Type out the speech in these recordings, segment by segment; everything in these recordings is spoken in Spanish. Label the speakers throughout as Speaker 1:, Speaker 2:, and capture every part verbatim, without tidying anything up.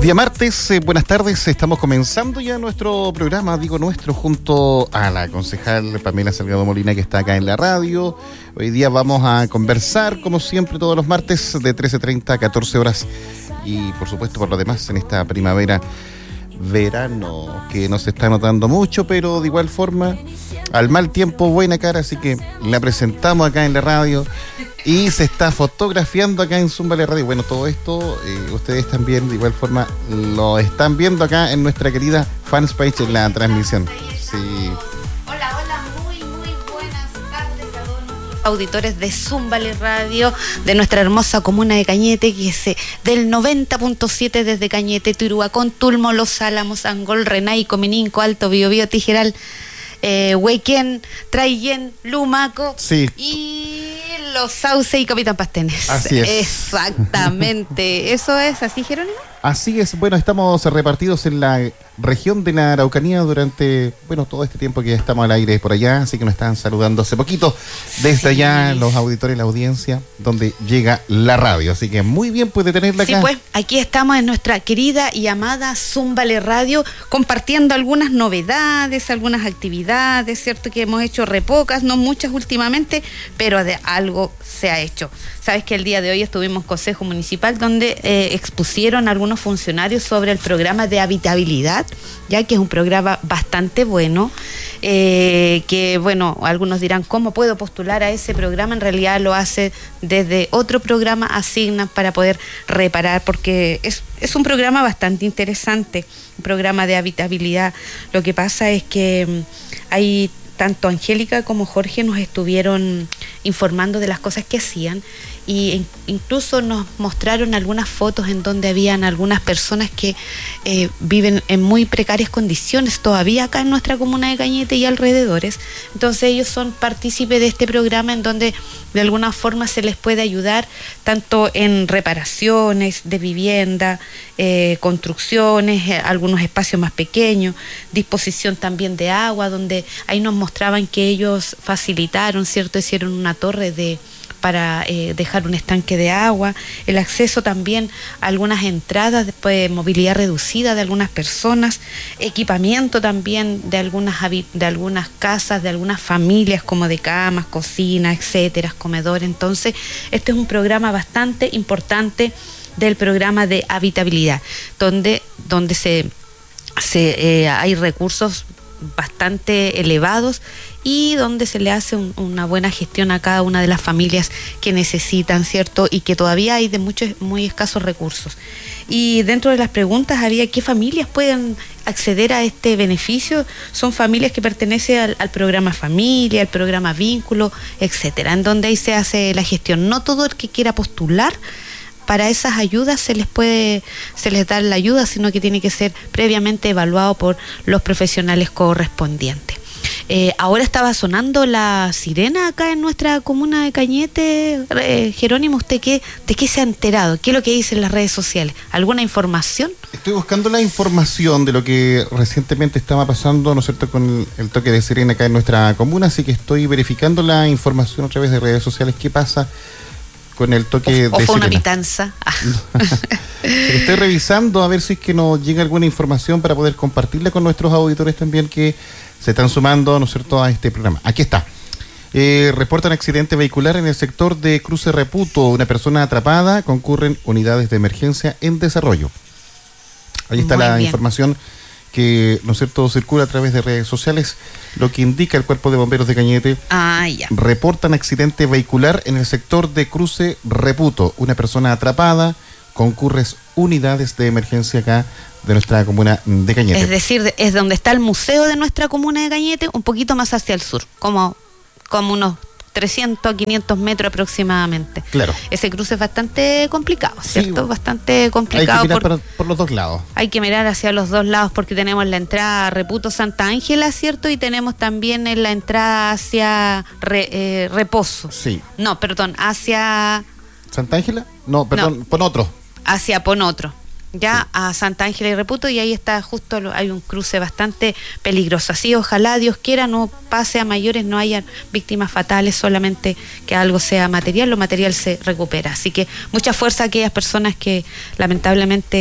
Speaker 1: Día martes, eh, buenas tardes, estamos comenzando ya nuestro programa, digo nuestro, junto a la concejal Pamela Salgado Molina, que está acá en la radio. Hoy día vamos a conversar, como siempre, todos los martes de trece treinta a catorce horas, y por supuesto por lo demás en esta primavera, verano, que no se está notando mucho, pero de igual forma, al mal tiempo buena cara, así que la presentamos acá en la radio. Y se está fotografiando acá en Zúmbale Radio. Bueno, todo esto, eh, ustedes también de igual forma lo están viendo acá en nuestra querida fanpage en la transmisión. Sí.
Speaker 2: Hola, hola, muy, muy buenas tardes a todos nuestros auditores de Zúmbale Radio, de nuestra hermosa comuna de Cañete, que es del noventa punto siete desde Cañete, Turuacón, Tulmo, Los Álamos, Angol, Renay, Comininco, Alto, Biobío, Tijeral, eh, Huequén, Traillén, Lumaco,
Speaker 1: sí,
Speaker 2: y Los Sauce y Capitán Pastenes.
Speaker 1: Así es.
Speaker 2: Exactamente. ¿Eso es así, Jerónimo?
Speaker 1: Así es. Bueno, estamos repartidos en la región de la Araucanía durante, bueno, todo este tiempo que estamos al aire por allá, así que nos están saludando hace poquito desde sí. allá los auditores, la audiencia, donde llega la radio. Así que muy bien, puede tenerla acá.
Speaker 2: Sí, pues, aquí estamos en nuestra querida y amada Zúmbale Radio, compartiendo algunas novedades, algunas actividades, ¿cierto? Que hemos hecho repocas, no muchas últimamente, pero de algo se ha hecho. Sabes que el día de hoy estuvimos en Consejo Municipal, donde eh, expusieron algunos funcionarios sobre el programa de habitabilidad, ya que es un programa bastante bueno, eh, que bueno, algunos dirán, ¿cómo puedo postular a ese programa? En realidad lo hace desde otro programa, asignan para poder reparar, porque es, es un programa bastante interesante, un programa de habitabilidad. Lo que pasa es que um, hay... tanto Angélica como Jorge nos estuvieron informando de las cosas que hacían, y incluso nos mostraron algunas fotos en donde habían algunas personas que eh, viven en muy precarias condiciones todavía acá en nuestra comuna de Cañete y alrededores. Entonces ellos son partícipes de este programa, en donde de alguna forma se les puede ayudar tanto en reparaciones de vivienda, eh, construcciones, eh, algunos espacios más pequeños, disposición también de agua, donde ahí nos mostraban que ellos facilitaron, ¿cierto? Hicieron una torre de para eh, dejar un estanque de agua, el acceso también a algunas entradas, después movilidad reducida de algunas personas, equipamiento también de algunas de algunas casas, de algunas familias, como de camas, cocinas, etcétera, comedor. Entonces, este es un programa bastante importante del programa de habitabilidad, donde, donde se, se eh, hay recursos bastante elevados y donde se le hace un, una buena gestión a cada una de las familias que necesitan, ¿cierto? Y que todavía hay de muchos, muy escasos recursos. Y dentro de las preguntas había qué familias pueden acceder a este beneficio. Son familias que pertenecen al, al programa Familia, al programa Vínculo, etcétera, en donde ahí se hace la gestión. No todo el que quiera postular para esas ayudas se les puede, se les da la ayuda, sino que tiene que ser previamente evaluado por los profesionales correspondientes. Eh, ahora estaba sonando la sirena acá en nuestra comuna de Cañete. Eh, Jerónimo, ¿usted qué, de qué se ha enterado? ¿Qué es lo que dicen las redes sociales? ¿Alguna información?
Speaker 1: Estoy buscando la información de lo que recientemente estaba pasando, ¿no es cierto?, con el, el toque de sirena acá en nuestra comuna, así que estoy verificando la información a través de redes sociales. ¿Qué pasa con el toque
Speaker 2: o,
Speaker 1: de
Speaker 2: o fue
Speaker 1: sirena?
Speaker 2: Una pitanza.
Speaker 1: Estoy revisando a ver si es que nos llega alguna información para poder compartirla con nuestros auditores también, que se están sumando, ¿no es cierto?, a este programa. Aquí está. Eh, reportan accidente vehicular en el sector de Cruce Reputo. Una persona atrapada. Concurren unidades de emergencia en desarrollo. Ahí está Muy la bien. información que, ¿no es cierto?, circula a través de redes sociales, lo que indica el Cuerpo de Bomberos de Cañete.
Speaker 2: Ah, ya.
Speaker 1: Reportan accidente vehicular en el sector de Cruce Reputo. Una persona atrapada. Concurren unidades de emergencia acá de nuestra comuna de Cañete.
Speaker 2: Es decir, es donde está el museo de nuestra comuna de Cañete, un poquito más hacia el sur, como, como unos trescientos a quinientos metros aproximadamente.
Speaker 1: Claro.
Speaker 2: Ese cruce es bastante complicado, ¿cierto? Sí, bastante complicado.
Speaker 1: Hay que mirar
Speaker 2: por,
Speaker 1: por, por los dos lados.
Speaker 2: Hay que mirar hacia los dos lados, porque tenemos la entrada a Reputo Santa Ángela, ¿cierto? Y tenemos también en la entrada hacia Re, eh, Reposo.
Speaker 1: Sí.
Speaker 2: No, perdón, hacia...
Speaker 1: ¿Santa Ángela? No, perdón,
Speaker 2: no.
Speaker 1: Ponotro.
Speaker 2: Hacia Ponotro. Ya sí. A Santa Ángela y Reputo, y ahí está justo, hay un cruce bastante peligroso. Así, ojalá Dios quiera no pase a mayores, no haya víctimas fatales, solamente que algo sea material, lo material se recupera. Así que mucha fuerza a aquellas personas que lamentablemente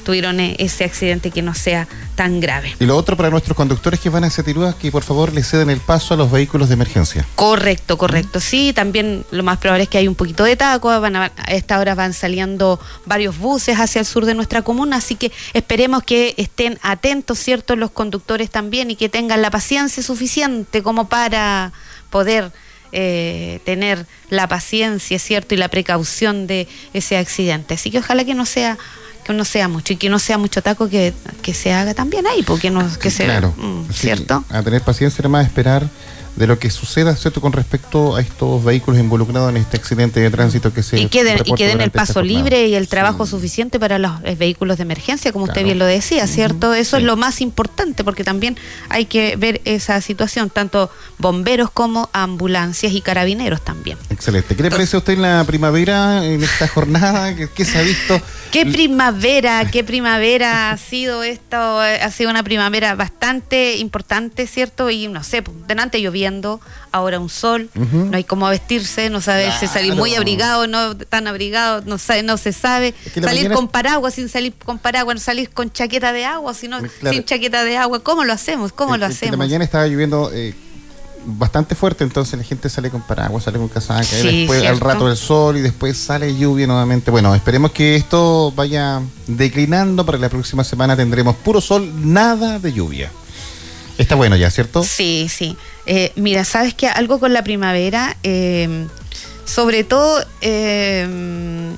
Speaker 2: tuvieron ese accidente que no sea tan grave.
Speaker 1: Y lo otro para nuestros conductores que van a Setirúa, que por favor le ceden el paso a los vehículos de emergencia.
Speaker 2: Correcto, correcto. Sí, también lo más probable es que hay un poquito de taco. Van a, a esta hora van saliendo varios buses hacia el sur de nuestra comuna, así que esperemos que estén atentos, ¿cierto?, los conductores también, y que tengan la paciencia suficiente como para poder eh, tener la paciencia, ¿cierto?, y la precaución de ese accidente. Así que ojalá que no sea que no sea mucho y que no sea mucho taco que, que se haga también ahí, porque no que se
Speaker 1: claro,
Speaker 2: mm,
Speaker 1: sí,
Speaker 2: ¿cierto?
Speaker 1: A tener paciencia, nada más esperar de lo que suceda, ¿cierto?, con respecto a estos vehículos involucrados en este accidente de tránsito que se
Speaker 2: y queden y queden el paso libre y el trabajo
Speaker 1: sí.
Speaker 2: suficiente para los eh, vehículos de emergencia, como
Speaker 1: claro.
Speaker 2: usted bien lo decía, ¿cierto? Uh-huh. Eso sí. es lo más importante, porque también hay que ver esa situación, tanto bomberos como ambulancias y carabineros también.
Speaker 1: Excelente. ¿Qué le parece a usted en la primavera, en esta jornada? ¿Qué, qué se ha visto?
Speaker 2: ¿Qué primavera? ¿Qué primavera ha sido esto? Ha sido una primavera bastante importante, ¿cierto? Y no sé, delante lloviendo, ahora un sol, uh-huh. no hay cómo vestirse, no sabe claro. si salir muy abrigado, no tan abrigado, no sabe, no se sabe, es que salir mañana... con paraguas, sin salir con paraguas, no salir con chaqueta de agua, sino claro. sin chaqueta de agua, ¿cómo lo hacemos? ¿Cómo
Speaker 1: el,
Speaker 2: lo
Speaker 1: el
Speaker 2: hacemos?
Speaker 1: La mañana estaba lloviendo eh, bastante fuerte, entonces la gente sale con paraguas, sale con casaca, sí, y después ¿cierto? Al rato el sol y después sale lluvia nuevamente. Bueno, esperemos que esto vaya declinando, para la próxima semana tendremos puro sol, nada de lluvia. Está bueno ya, ¿cierto?
Speaker 2: Sí, sí. Eh, mira, ¿sabes qué? Algo con la primavera, eh, sobre todo, eh,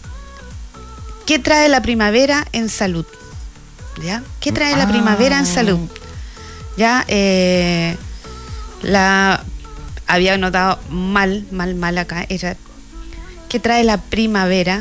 Speaker 2: ¿qué trae la primavera en salud? ¿Ya? ¿Qué trae ah. la primavera en salud? Ya, eh, la había notado mal, mal, mal acá, era, ¿qué trae la primavera?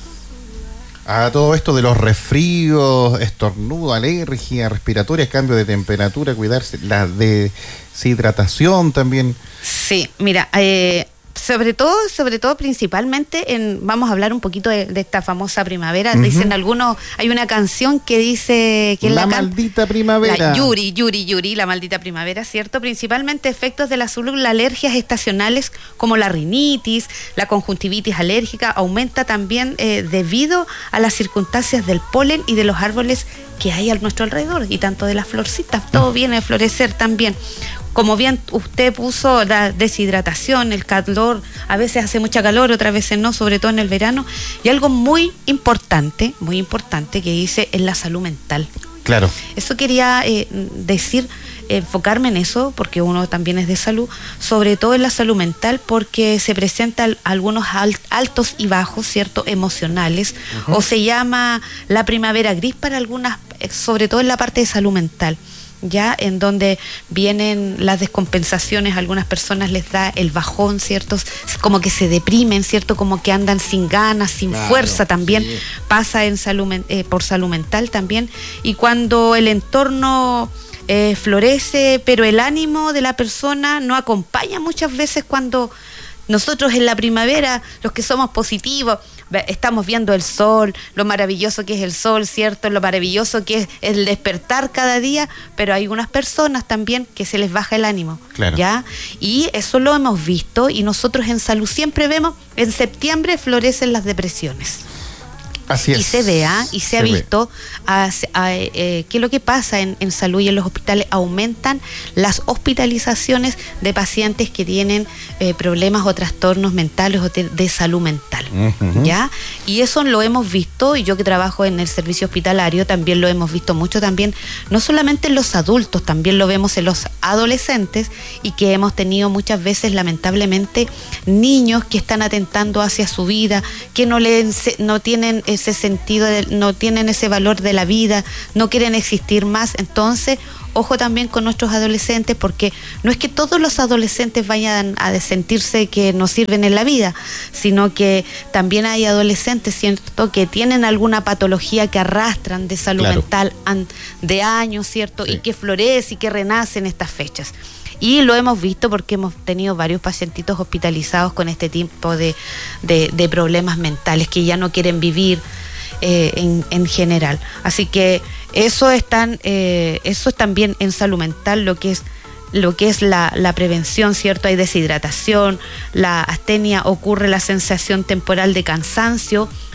Speaker 1: A todo esto de los resfríos, estornudo, alergia respiratoria, cambio de temperatura, cuidarse, la deshidratación también.
Speaker 2: Sí, mira, eh, sobre todo, sobre todo principalmente, en, vamos a hablar un poquito de, de esta famosa primavera. Uh-huh. Dicen algunos, hay una canción que dice que
Speaker 1: la,
Speaker 2: la
Speaker 1: maldita can, primavera.
Speaker 2: La Yuri, Yuri, Yuri, la maldita primavera, ¿cierto? Principalmente efectos de la salud, las alergias estacionales como la rinitis, la conjuntivitis alérgica, aumenta también eh, debido a las circunstancias del polen y de los árboles que hay a nuestro alrededor, y tanto de las florcitas, todo uh-huh. viene a florecer también. Como bien usted puso, la deshidratación, el calor, a veces hace mucha calor, otras veces no, sobre todo en el verano. Y algo muy importante, muy importante que dice es la salud mental.
Speaker 1: Claro.
Speaker 2: Eso quería eh, decir, enfocarme en eso, porque uno también es de salud, sobre todo en la salud mental, porque se presentan algunos altos y bajos, ¿cierto?, emocionales, uh-huh. o se llama la primavera gris para algunas, sobre todo en la parte de salud mental. Ya en donde vienen las descompensaciones, a algunas personas les da el bajón, ¿cierto? Como que se deprimen, ¿cierto? Como que andan sin ganas, sin claro, fuerza también, sí. pasa en salud, eh, por salud mental también. Y cuando el entorno eh, florece, pero el ánimo de la persona no acompaña muchas veces cuando nosotros en la primavera, los que somos positivos, estamos viendo el sol, lo maravilloso que es el sol, ¿cierto? Lo maravilloso que es el despertar cada día, pero hay unas personas también que se les baja el ánimo,
Speaker 1: claro.
Speaker 2: ¿ya? Y eso lo hemos visto, y nosotros en salud siempre vemos, en septiembre florecen las depresiones.
Speaker 1: Así es.
Speaker 2: Y se vea, y se, se ha visto a, a, eh, que lo que pasa en, en salud y en los hospitales, aumentan las hospitalizaciones de pacientes que tienen eh, problemas o trastornos mentales o de, de salud mental, uh-huh. ¿ya? Y eso lo hemos visto, y yo que trabajo en el servicio hospitalario también lo hemos visto mucho también, no solamente en los adultos, también lo vemos en los adolescentes, y que hemos tenido muchas veces lamentablemente niños que están atentando hacia su vida, que no, le, no tienen ese sentido, de, no tienen ese valor de la vida, no quieren existir más. Entonces, ojo también con nuestros adolescentes, porque no es que todos los adolescentes vayan a sentirse que no sirven en la vida, sino que también hay adolescentes, ¿cierto?, que tienen alguna patología que arrastran de salud claro. mental de años, ¿cierto?, sí. y que florece y que renace en estas fechas. Y lo hemos visto porque hemos tenido varios pacientitos hospitalizados con este tipo de, de, de problemas mentales, que ya no quieren vivir eh, en, en general. Así que eso es, tan, eh, eso es también en salud mental, lo que es lo que es la, la prevención, ¿cierto? Hay deshidratación, la astenia, ocurre la sensación temporal de cansancio,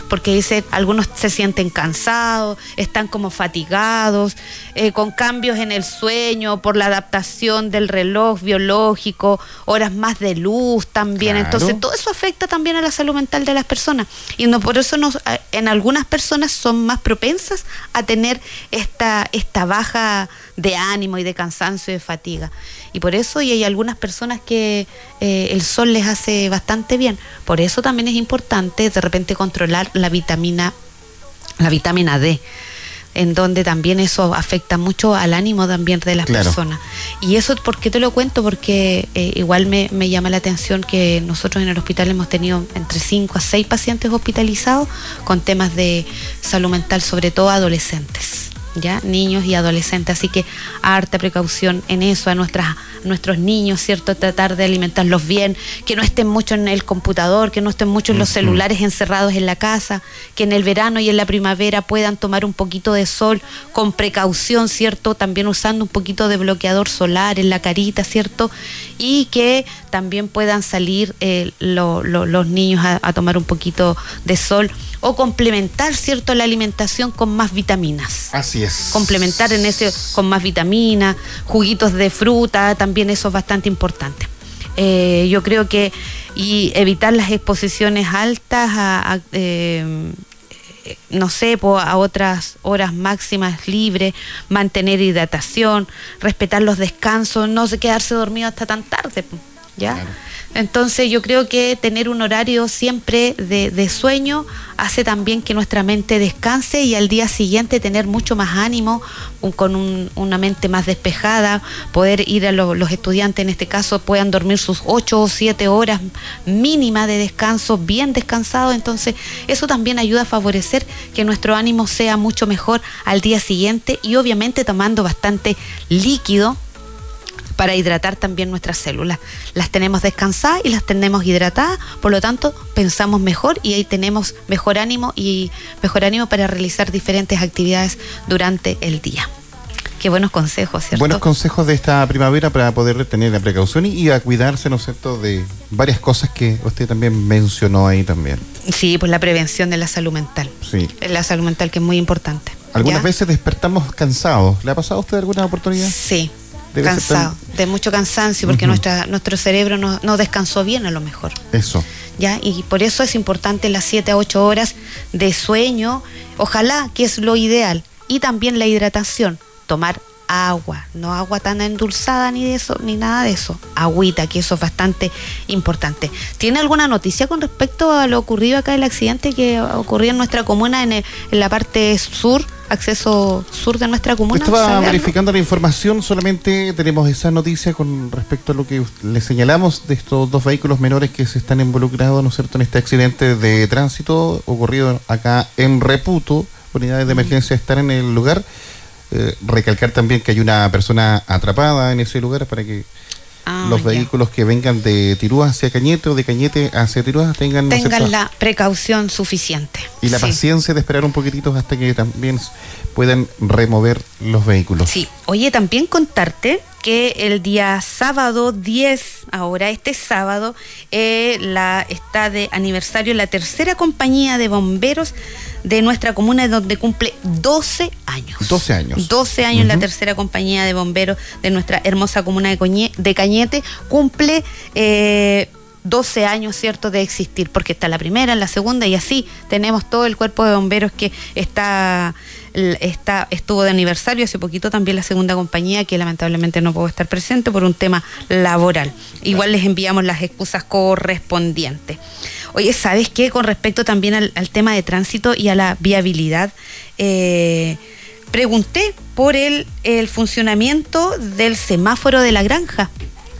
Speaker 2: porque dice, algunos se sienten cansados, están como fatigados, eh, con cambios en el sueño, por la adaptación del reloj biológico, horas más de luz también. Claro. Entonces todo eso afecta también a la salud mental de las personas, y no, por eso nos, en algunas personas son más propensas a tener esta, esta baja de ánimo y de cansancio y de fatiga. Y por eso, y hay algunas personas que eh, el sol les hace bastante bien. Por eso también es importante de repente controlar la vitamina, la vitamina D, en donde también eso afecta mucho al ánimo también de las claro. personas. Y eso, ¿por qué te lo cuento? Porque eh, igual me, me llama la atención que nosotros en el hospital hemos tenido entre cinco a seis pacientes hospitalizados con temas de salud mental, sobre todo adolescentes, ya, niños y adolescentes, así que harta precaución en eso, a nuestras, nuestros niños, ¿cierto? Tratar de alimentarlos bien, que no estén mucho en el computador, que no estén mucho en los celulares encerrados en la casa, que en el verano y en la primavera puedan tomar un poquito de sol con precaución, ¿cierto? También usando un poquito de bloqueador solar en la carita, ¿cierto? Y que también puedan salir eh, lo, lo, los niños a, a tomar un poquito de sol, o complementar, ¿cierto?, la alimentación con más vitaminas.
Speaker 1: Así es.
Speaker 2: Complementar en ese con más vitaminas, juguitos de fruta, también eso es bastante importante. Eh, yo creo que, y evitar las exposiciones altas a, a eh, no sé, a otras horas máximas libres, mantener hidratación, respetar los descansos, no quedarse dormido hasta tan tarde, ¿ya? Claro. Entonces yo creo que tener un horario siempre de, de sueño hace también que nuestra mente descanse, y al día siguiente tener mucho más ánimo, un, con un, una mente más despejada, poder ir a lo, los estudiantes en este caso puedan dormir sus ocho o siete horas mínima de descanso, bien descansados. Entonces eso también ayuda a favorecer que nuestro ánimo sea mucho mejor al día siguiente, y obviamente tomando bastante líquido para hidratar también nuestras células. Las tenemos descansadas y las tenemos hidratadas, por lo tanto pensamos mejor, y ahí tenemos mejor ánimo y mejor ánimo para realizar diferentes actividades durante el día. Qué buenos consejos, ¿cierto?
Speaker 1: Buenos consejos de esta primavera para poder tener la precaución y, y a cuidarse, ¿no es cierto?, de varias cosas que usted también mencionó ahí también.
Speaker 2: Sí, pues la prevención de la salud mental. Sí. La salud mental, que es muy importante.
Speaker 1: Algunas
Speaker 2: ¿ya?
Speaker 1: veces despertamos cansados. ¿Le ha pasado a usted alguna oportunidad?
Speaker 2: Sí. Cansado, tan... de mucho cansancio, porque uh-huh. nuestra, nuestro cerebro no, no descansó bien a lo mejor.
Speaker 1: Eso.
Speaker 2: ¿Ya? Y por eso es importante las siete a ocho horas de sueño, ojalá, que es lo ideal. Y también la hidratación, tomar agua, no agua tan endulzada ni de eso, ni nada de eso, agüita, que eso es bastante importante. ¿Tiene alguna noticia con respecto a lo ocurrido acá, el accidente que ocurrió en nuestra comuna, en, el, en la parte sur, acceso sur de nuestra comuna?
Speaker 1: Estaba verificando la información, solamente tenemos esa noticia con respecto a lo que le señalamos de estos dos vehículos menores que se están involucrados, ¿no es cierto?, en este accidente de tránsito ocurrido acá en Reputo. Unidades de emergencia están en el lugar. Eh, recalcar también que hay una persona atrapada en ese lugar para que ah, los ya. vehículos que vengan de Tirúa hacia Cañete o de Cañete hacia Tirúa tengan,
Speaker 2: tengan
Speaker 1: ¿no
Speaker 2: la precaución suficiente.
Speaker 1: Y la sí. paciencia de esperar un poquitito hasta que también puedan remover los vehículos.
Speaker 2: Sí, oye, también contarte que el día sábado diez, ahora este sábado, eh, la está de aniversario la tercera compañía de bomberos de nuestra comuna, donde cumple doce años.
Speaker 1: doce años.
Speaker 2: doce años uh-huh. La tercera compañía de bomberos de nuestra hermosa comuna de, Coñe, de Cañete cumple eh, doce años, ¿cierto?, de existir, porque está la primera, la segunda, y así tenemos todo el cuerpo de bomberos que está... Está, estuvo de aniversario hace poquito también la segunda compañía, que lamentablemente no puedo estar presente por un tema laboral. Igual les enviamos las excusas correspondientes. Oye, ¿sabes qué? Con respecto también al, al tema de tránsito y a la viabilidad, eh, pregunté por el, el funcionamiento del semáforo de la granja.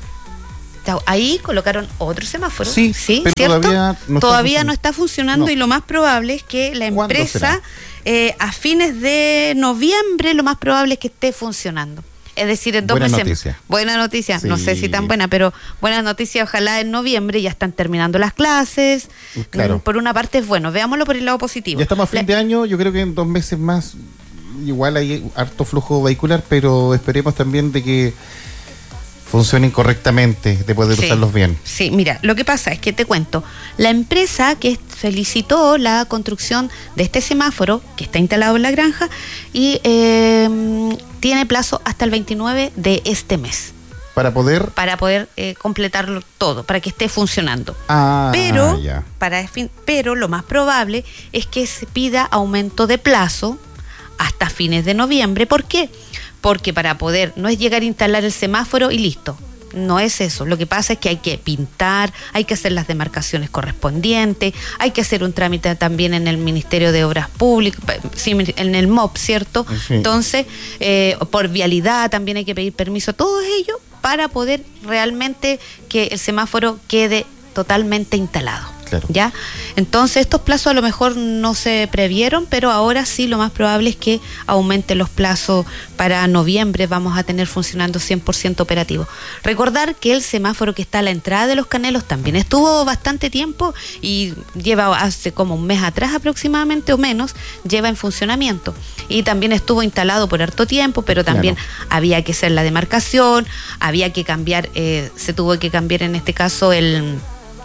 Speaker 2: Ahí colocaron otro semáforo.
Speaker 1: Sí,
Speaker 2: ¿sí?
Speaker 1: Pero
Speaker 2: ¿cierto?
Speaker 1: todavía no
Speaker 2: todavía
Speaker 1: está
Speaker 2: no está funcionando no. Y lo más probable es que la empresa eh, a fines de noviembre lo más probable es que esté funcionando. Es decir, en dos
Speaker 1: buena
Speaker 2: meses.
Speaker 1: Noticia.
Speaker 2: Buena noticia.
Speaker 1: Sí.
Speaker 2: No sé si tan buena, pero buena noticia. Ojalá en noviembre ya están terminando las clases.
Speaker 1: Claro.
Speaker 2: Por una parte es bueno. Veámoslo por el lado positivo.
Speaker 1: Ya estamos a fin la... de año. Yo creo que en dos meses más igual hay harto flujo vehicular, pero esperemos también de que funcionen correctamente, de poder
Speaker 2: Sí.
Speaker 1: usarlos bien.
Speaker 2: Sí, mira, lo que pasa es que te cuento, la empresa que felicitó la construcción de este semáforo, que está instalado en la granja, y eh, tiene plazo hasta el veintinueve de este mes,
Speaker 1: Para poder...
Speaker 2: para poder eh, completarlo todo, para que esté funcionando.
Speaker 1: Ah,
Speaker 2: Pero,
Speaker 1: ya.
Speaker 2: para, fin- pero lo más probable es que se pida aumento de plazo hasta fines de noviembre. ¿Por qué? Porque para poder, no es llegar a instalar el semáforo y listo. No es eso. Lo que pasa es que hay que pintar, hay que hacer las demarcaciones correspondientes, hay que hacer un trámite también en el Ministerio de Obras Públicas, sí, en el M O P, ¿cierto?
Speaker 1: Sí.
Speaker 2: Entonces, eh, por vialidad también hay que pedir permiso, todo ello para poder realmente que el semáforo quede totalmente instalado.
Speaker 1: Claro.
Speaker 2: ¿Ya? Entonces estos plazos a lo mejor no se previeron, pero ahora sí lo más probable es que aumente los plazos para noviembre, vamos a tener funcionando cien por ciento operativo. Recordar que el semáforo que está a la entrada de Los Canelos también estuvo bastante tiempo y lleva hace como un mes atrás aproximadamente o menos, lleva en funcionamiento. Y también estuvo instalado por harto tiempo, pero también
Speaker 1: Claro.
Speaker 2: había que hacer la demarcación, había que cambiar, eh, se tuvo que cambiar en este caso el...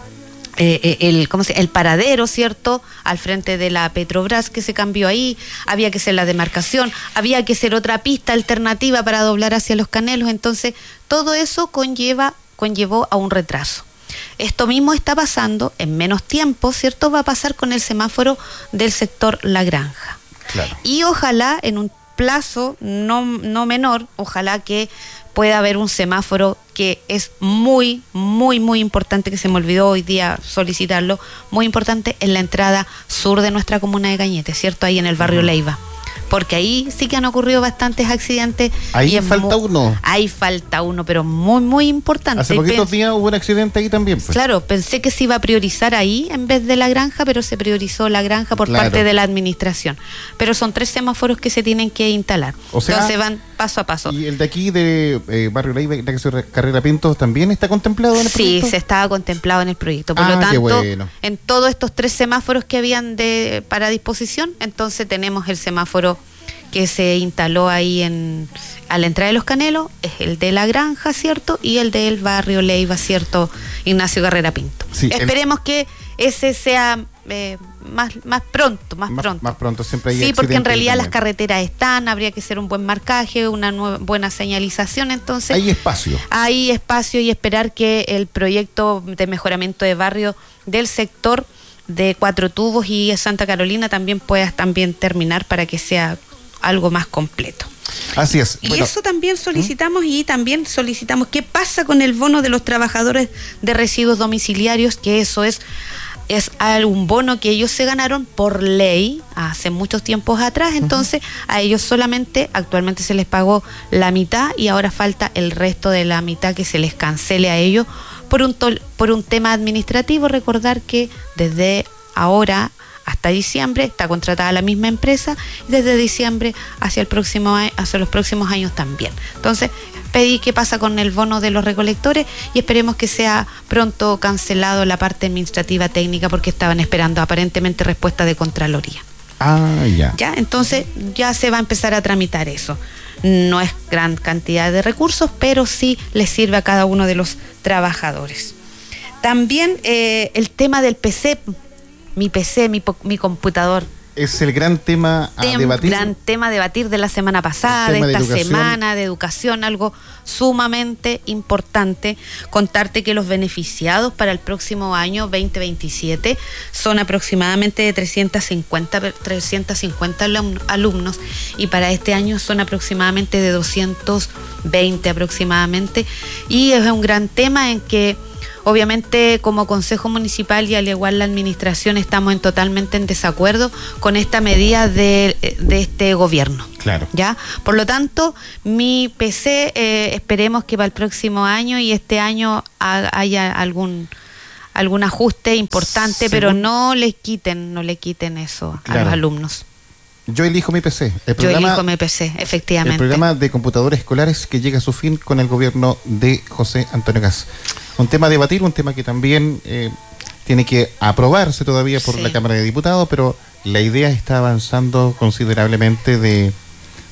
Speaker 2: Eh, el, ¿cómo se, el paradero, ¿cierto? Al frente de la Petrobras que se cambió ahí, había que hacer la demarcación, había que hacer otra pista alternativa para doblar hacia Los Canelos, entonces todo eso conlleva, conllevó a un retraso. Esto mismo está pasando en menos tiempo, ¿cierto? Va a pasar con el semáforo del sector La Granja.
Speaker 1: Claro.
Speaker 2: Y ojalá en un plazo no, no menor, ojalá que pueda haber un semáforo que es muy, muy, muy importante, que se me olvidó hoy día solicitarlo, muy importante en la entrada sur de nuestra comuna de Cañete, ¿cierto? Ahí en el barrio Leiva. Porque ahí sí que han ocurrido bastantes accidentes.
Speaker 1: Ahí
Speaker 2: y es
Speaker 1: falta
Speaker 2: mu-
Speaker 1: uno.
Speaker 2: Ahí falta uno, pero muy, muy importante.
Speaker 1: Hace
Speaker 2: Y
Speaker 1: poquitos
Speaker 2: pens-
Speaker 1: días hubo un accidente ahí también. Pues.
Speaker 2: Claro, pensé que se iba a priorizar ahí en vez de La Granja, pero se priorizó La Granja por
Speaker 1: Claro.
Speaker 2: parte de la administración. Pero son tres semáforos que se tienen que instalar.
Speaker 1: O sea,
Speaker 2: Entonces van paso a paso.
Speaker 1: ¿Y el de aquí de eh, Barrio Leiva, la que se Carrera Pintos, también está contemplado en el
Speaker 2: Sí,
Speaker 1: proyecto?
Speaker 2: se estaba contemplado en el proyecto. Por
Speaker 1: Ah,
Speaker 2: lo
Speaker 1: qué
Speaker 2: tanto,
Speaker 1: bueno.
Speaker 2: en todos estos tres semáforos que habían de para disposición, entonces tenemos el semáforo que se instaló ahí en a la entrada de Los Canelos, es el de La Granja, ¿cierto? Y el del barrio Leiva, ¿cierto? Ignacio Carrera Pinto.
Speaker 1: Sí, el-
Speaker 2: Esperemos que ese sea eh, más, más pronto, más,
Speaker 1: Más-
Speaker 2: pronto.
Speaker 1: más pronto, siempre hay
Speaker 2: Sí, porque en
Speaker 1: accidentes
Speaker 2: realidad las
Speaker 1: también.
Speaker 2: carreteras están, habría que hacer un buen marcaje, una nueva, buena señalización, entonces...
Speaker 1: Hay espacio.
Speaker 2: Hay espacio y esperar que el proyecto de mejoramiento de barrio del sector de Cuatro Tubos y Santa Carolina también pueda también terminar para que sea algo más completo.
Speaker 1: Así es.
Speaker 2: Y
Speaker 1: Bueno,
Speaker 2: eso también solicitamos y también solicitamos qué pasa con el bono de los trabajadores de residuos domiciliarios, que eso es es un bono que ellos se ganaron por ley hace muchos tiempos atrás, entonces a ellos solamente actualmente se les pagó la mitad y ahora falta el resto de la mitad que se les cancele a ellos por un tol- por un tema administrativo. Recordar que desde ahora hasta diciembre está contratada la misma empresa y desde diciembre hacia el próximo año, hacia los próximos años también. Entonces, pedí qué pasa con el bono de los recolectores y esperemos que sea pronto cancelado la parte administrativa técnica porque estaban esperando aparentemente respuesta de Contraloría.
Speaker 1: Ah, ya.
Speaker 2: Ya, entonces ya se va a empezar a tramitar eso. No es gran cantidad de recursos, pero sí les sirve a cada uno de los trabajadores. También eh, el tema del P C, mi P C, mi, po- mi computador.
Speaker 1: Es el gran tema a
Speaker 2: Tem-
Speaker 1: debatir.
Speaker 2: gran tema a debatir de la semana pasada,
Speaker 1: El
Speaker 2: de
Speaker 1: tema de
Speaker 2: esta
Speaker 1: educación.
Speaker 2: semana de educación, algo sumamente importante. Contarte que los beneficiados para el próximo año veinte veintisiete son aproximadamente de trescientos cincuenta, trescientos cincuenta alum- alumnos y para este año son aproximadamente de doscientos veinte aproximadamente. Y es un gran tema en que obviamente como Consejo Municipal y al igual la Administración estamos en totalmente en desacuerdo con esta medida de, de este gobierno.
Speaker 1: Claro.
Speaker 2: ¿Ya? Por lo tanto, mi P C eh, esperemos que para el próximo año y este año ha- haya algún algún ajuste importante,
Speaker 1: Según-
Speaker 2: pero no le quiten, no le quiten eso a
Speaker 1: Claro.
Speaker 2: los alumnos.
Speaker 1: Yo elijo mi P C. El
Speaker 2: Yo
Speaker 1: programa,
Speaker 2: elijo mi P C, efectivamente.
Speaker 1: el programa de computadores escolares que llega a su fin con el gobierno de José Antonio Caz. Un tema a debatir, un tema que también eh, tiene que aprobarse todavía por
Speaker 2: Sí.
Speaker 1: la Cámara de Diputados, pero la idea está avanzando considerablemente de,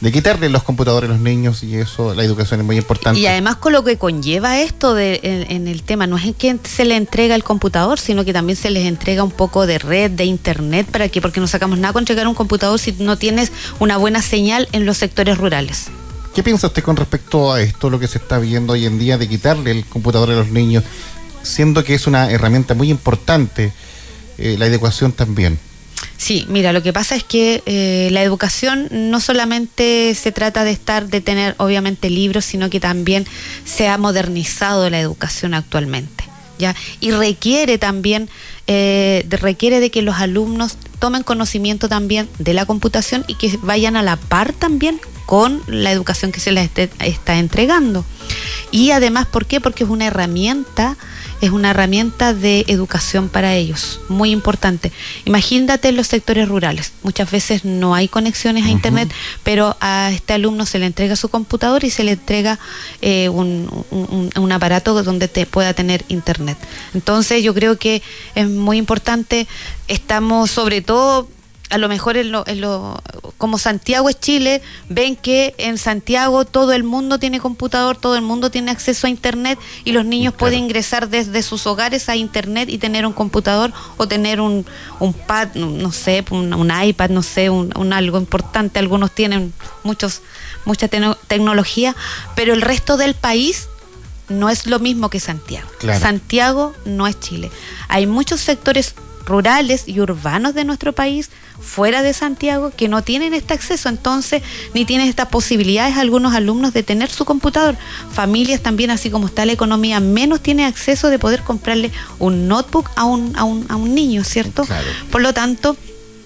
Speaker 1: de quitarle los computadores a los niños, y eso, la educación es muy importante.
Speaker 2: Y además con lo que conlleva esto de, en, en el tema, no es que se le entrega el computador, sino que también se les entrega un poco de red, de internet, para que, porque no sacamos nada con entregar un computador si no tienes una buena señal en los sectores rurales.
Speaker 1: ¿Qué piensa usted con respecto a esto, lo que se está viendo hoy en día de quitarle el computador a los niños, siendo que es una herramienta muy importante, eh, la educación también?
Speaker 2: Sí, mira, lo que pasa es que eh, la educación no solamente se trata de estar, de tener obviamente libros, sino que también se ha modernizado la educación actualmente, ¿ya? Y requiere también, eh, de, requiere de que los alumnos tomen conocimiento también de la computación y que vayan a la par también con la educación que se les esté, está entregando. Y además, ¿por qué? Porque es una herramienta, es una herramienta de educación para ellos, muy importante. Imagínate en los sectores rurales, muchas veces no hay conexiones a uh-huh. internet, pero a este alumno se le entrega su computador y se le entrega eh, un, un, un aparato donde te pueda tener internet. Entonces yo creo que es muy importante, estamos sobre todo, a lo mejor en lo, en lo, como Santiago es Chile, ven que en Santiago todo el mundo tiene computador, todo el mundo tiene acceso a internet y los niños claro. pueden ingresar desde sus hogares a internet y tener un computador o tener un, un pad, no sé, un, un iPad, no sé, un, un algo importante. Algunos tienen muchos, mucha te- tecnología, pero el resto del país no es lo mismo que Santiago. Claro. Santiago no es Chile. Hay muchos sectores rurales y urbanos de nuestro país fuera de Santiago que no tienen este acceso, entonces ni tienen estas posibilidades algunos alumnos de tener su computador. Familias también, así como está la economía, menos tienen acceso de poder comprarle un notebook a un, a un, a un niño, ¿cierto? Claro. Por lo tanto,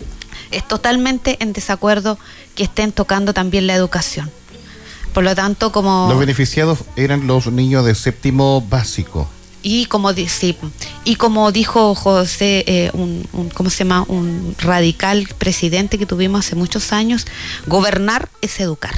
Speaker 2: es totalmente en desacuerdo que estén tocando también la educación. Por lo tanto, como...
Speaker 1: Los beneficiados eran los niños de séptimo básico.
Speaker 2: Y como, sí, y como dijo José, eh, un, un, ¿cómo se llama? Un radical presidente que tuvimos hace muchos años, gobernar es educar,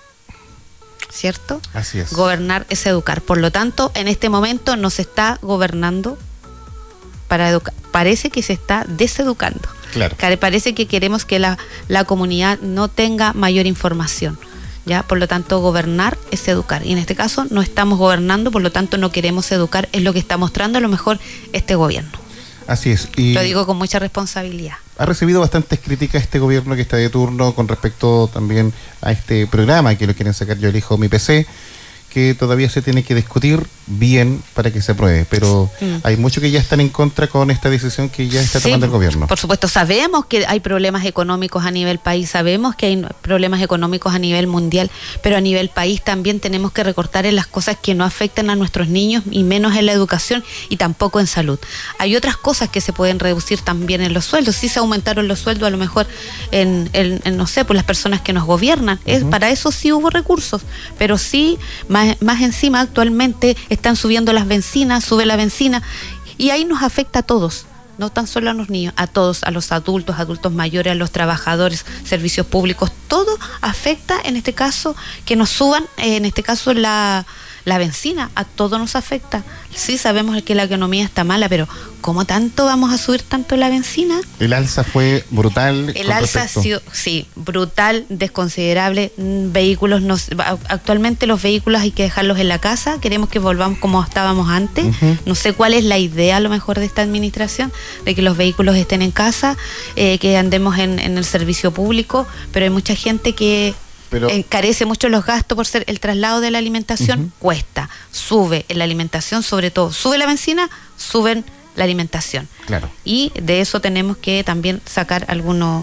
Speaker 2: ¿cierto?
Speaker 1: Así es.
Speaker 2: Gobernar es educar. Por lo tanto, en este momento no se está gobernando para educar. Parece que se está deseducando.
Speaker 1: Claro.
Speaker 2: Parece que queremos que la, la comunidad no tenga mayor información. ¿Ya? Por lo tanto, gobernar es educar. Y en este caso no estamos gobernando, por lo tanto no queremos educar, es lo que está mostrando a lo mejor este gobierno.
Speaker 1: Así es. Y
Speaker 2: lo digo con mucha responsabilidad.
Speaker 1: Ha recibido bastantes críticas este gobierno que está de turno con respecto también a este programa que lo quieren sacar Yo Elijo Mi P C, que todavía se tiene que discutir bien para que se apruebe, pero mm. hay muchos que ya están en contra con esta decisión que ya está sí, tomando el gobierno.
Speaker 2: Por supuesto, sabemos que hay problemas económicos a nivel país, sabemos que hay problemas económicos a nivel mundial, pero a nivel país también tenemos que recortar en las cosas que no afectan a nuestros niños y menos en la educación y tampoco en salud. Hay otras cosas que se pueden reducir también en los sueldos. Sí se aumentaron los sueldos a lo mejor en, en, en no sé, por las personas que nos gobiernan. Uh-huh. Es, para eso sí hubo recursos, pero sí más Más, más encima actualmente están subiendo las bencinas, sube la bencina y ahí nos afecta a todos, no tan solo a los niños, a todos, a los adultos, adultos mayores, a los trabajadores, servicios públicos, todo afecta en este caso que nos suban, eh, en este caso la, la bencina, a todos nos afecta. Sí sabemos que la economía está mala, pero ¿cómo tanto vamos a subir tanto la bencina?
Speaker 1: El alza fue brutal.
Speaker 2: El alza ha sido, sí, brutal, desconsiderable. Vehículos, nos, actualmente los vehículos hay que dejarlos en la casa, queremos que volvamos como estábamos antes. Uh-huh. No sé cuál es la idea a lo mejor de esta administración, de que los vehículos estén en casa, eh, que andemos en, en el servicio público, pero hay mucha gente que Pero, encarece mucho los gastos por ser el traslado de la alimentación, uh-huh. cuesta, sube en la alimentación, sobre todo, sube la bencina, suben la alimentación.
Speaker 1: Claro.
Speaker 2: Y de eso tenemos que también sacar algunos,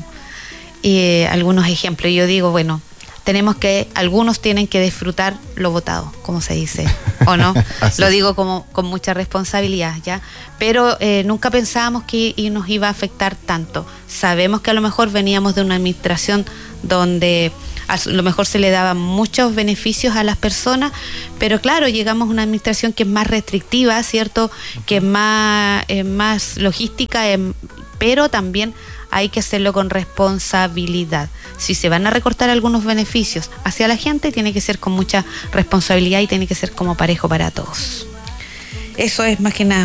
Speaker 2: eh, algunos ejemplos. Y yo digo, bueno, tenemos que, algunos tienen que disfrutar lo votado, como se dice, ¿o no? Lo digo como con mucha responsabilidad, ¿ya? Pero eh, nunca pensábamos que y nos iba a afectar tanto. Sabemos que a lo mejor veníamos de una administración donde a lo mejor se le daban muchos beneficios a las personas, pero claro, llegamos a una administración que es más restrictiva, ¿cierto? Que es más, eh, más logística, eh, pero también hay que hacerlo con responsabilidad. Si se van a recortar algunos beneficios hacia la gente, tiene que ser con mucha responsabilidad y tiene que ser como parejo para todos. Eso es más que nada.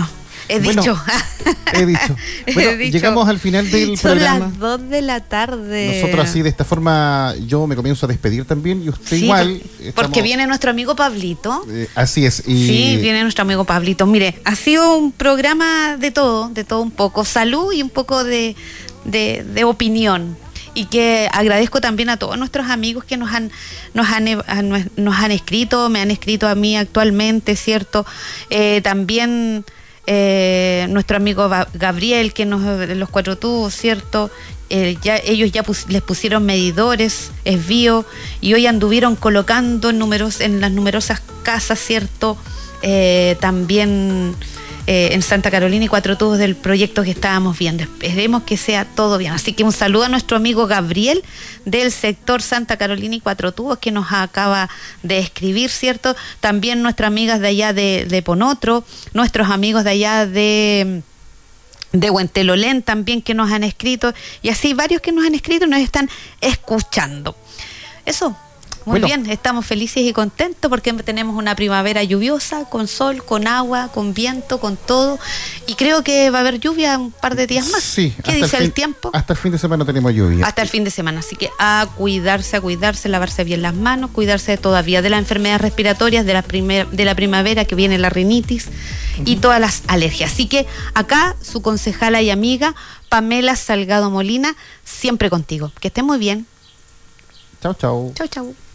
Speaker 2: He
Speaker 1: Bueno,
Speaker 2: dicho.
Speaker 1: He dicho. Bueno,
Speaker 2: He dicho.
Speaker 1: Llegamos al final del
Speaker 2: Son
Speaker 1: programa.
Speaker 2: las dos de la tarde.
Speaker 1: Nosotros así, de esta forma, yo me comienzo a despedir también y usted
Speaker 2: Sí,
Speaker 1: igual.
Speaker 2: porque,
Speaker 1: estamos,
Speaker 2: porque viene nuestro amigo Pablito.
Speaker 1: eh, así es. Y
Speaker 2: Sí, viene nuestro amigo Pablito. Mire, ha sido un programa de todo, de todo un poco. Salud y un poco de, de, de opinión. Y que agradezco también a todos nuestros amigos que nos han nos han nos han escrito, me han escrito a mí actualmente, ¿cierto? Eh, también eh, nuestro amigo Gabriel, que nos los cuatro tubos, ¿cierto? Eh, ya ellos ya pus, les pusieron medidores, es bio, y hoy anduvieron colocando números en las numerosas casas, ¿cierto? Eh, también Eh, en Santa Carolina y Cuatro Tubos del proyecto que estábamos viendo. Esperemos que sea todo bien. Así que un saludo a nuestro amigo Gabriel del sector Santa Carolina y Cuatro Tubos, que nos acaba de escribir, ¿cierto? También nuestras amigas de allá de, de Ponotro, nuestros amigos de allá de... de Huentelolén también, que nos han escrito, y así varios que nos han escrito y nos están escuchando. Eso. Muy
Speaker 1: bueno.
Speaker 2: bien, estamos felices y contentos porque tenemos una primavera lluviosa, con sol, con agua, con viento, con todo, y creo que va a haber lluvia un par de días más.
Speaker 1: Sí,
Speaker 2: ¿Qué dice
Speaker 1: el,
Speaker 2: el
Speaker 1: fin,
Speaker 2: tiempo?
Speaker 1: Hasta el fin de semana tenemos lluvia.
Speaker 2: Hasta el fin de semana, así que a cuidarse, a cuidarse, lavarse bien las manos, cuidarse todavía de las enfermedades respiratorias, de la, primer, de la primavera que viene la rinitis uh-huh. y todas las alergias. Así que acá su concejala y amiga Pamela Salgado Molina, siempre contigo. Que esté muy bien.
Speaker 1: Chau, chau.
Speaker 2: Chau, chau.